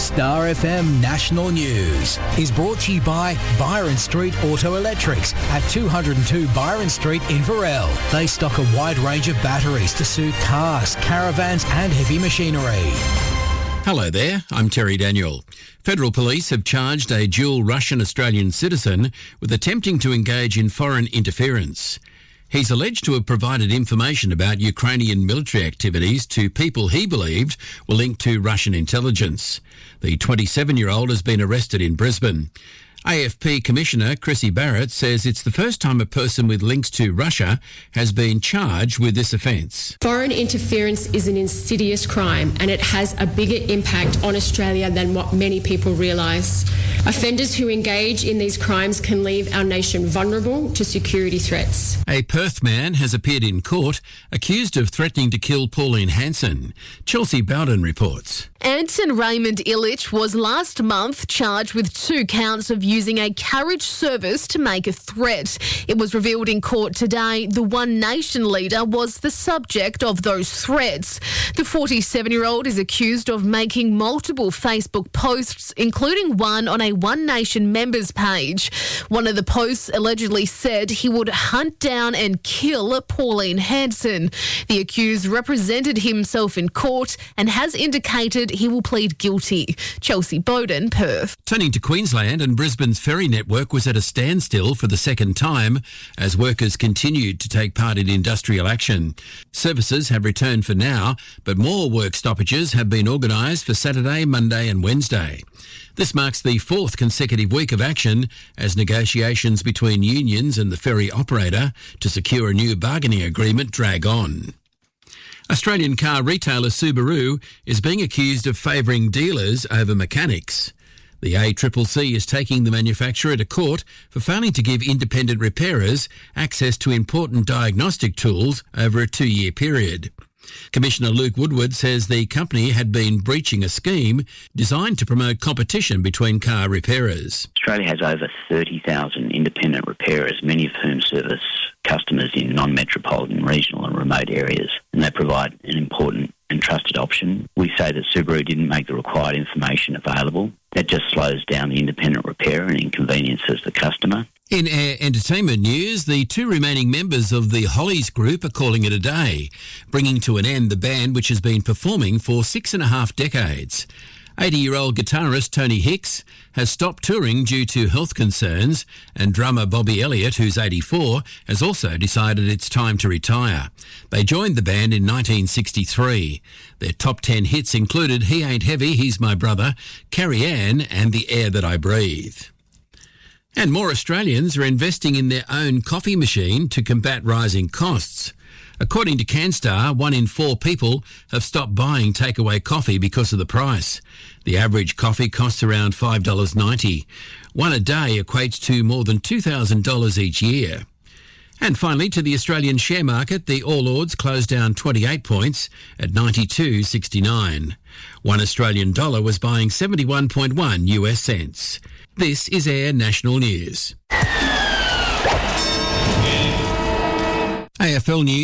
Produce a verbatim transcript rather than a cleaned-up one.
Star F M National News is brought to you by Byron Street Auto Electrics at two hundred two Byron Street in Varel. They stock a wide range of batteries to suit cars, caravans and heavy machinery. Hello there, I'm Terry Daniel. Federal police have charged a dual Russian-Australian citizen with attempting to engage in foreign interference. He's alleged to have provided information about Ukrainian military activities to people he believed were linked to Russian intelligence. The twenty-seven-year-old has been arrested in Brisbane. A F P Commissioner Chrissy Barrett says it's the first time a person with links to Russia has been charged with this offence. Foreign interference is an insidious crime and it has a bigger impact on Australia than what many people realise. Offenders who engage in these crimes can leave our nation vulnerable to security threats. A Perth man has appeared in court accused of threatening to kill Pauline Hanson. Chelsea Bowden reports. Anton Raymond Illich was last month charged with two counts of using a carriage service to make a threat. It was revealed in court today the One Nation leader was the subject of those threats. The forty-seven-year-old is accused of making multiple Facebook posts, including one on a One Nation members page. One of the posts allegedly said he would hunt down and kill Pauline Hanson. The accused represented himself in court and has indicated he will plead guilty. Chelsea Bowden, Perth. Turning to Queensland, and Brisbane's ferry network was at a standstill for the second time as workers continued to take part in industrial action. Services have returned for now, but more work stoppages have been organised for Saturday, Monday and Wednesday. This marks the fourth consecutive week of action as negotiations between unions and the ferry operator to secure a new bargaining agreement drag on. Australian car retailer Subaru is being accused of favouring dealers over mechanics. The A C C C is taking the manufacturer to court for failing to give independent repairers access to important diagnostic tools over a two-year period. Commissioner Luke Woodward says the company had been breaching a scheme designed to promote competition between car repairers. Australia has over thirty thousand independent repairers, many of whom service customers in non-metropolitan, regional and remote areas, and they provide an important and trusted option. We say that Subaru didn't make the required information available. That just slows down the independent repairer and inconveniences the customer. In Air Entertainment news, the two remaining members of the Hollies group are calling it a day, bringing to an end the band which has been performing for six and a half decades. eighty-year-old guitarist Tony Hicks has stopped touring due to health concerns, and drummer Bobby Elliott, who's eighty-four, has also decided it's time to retire. They joined the band in nineteen sixty-three. Their top ten hits included He Ain't Heavy, He's My Brother, Carrie Ann and The Air That I Breathe. And more Australians are investing in their own coffee machine to combat rising costs. According to CanStar, one in four people have stopped buying takeaway coffee because of the price. The average coffee costs around five dollars ninety. One a day equates to more than two thousand dollars each year. And finally, to the Australian share market, the All Ords closed down twenty-eight points at ninety-two sixty-nine. One Australian dollar was buying seventy-one point one U S cents. This is Air National News. A F L News.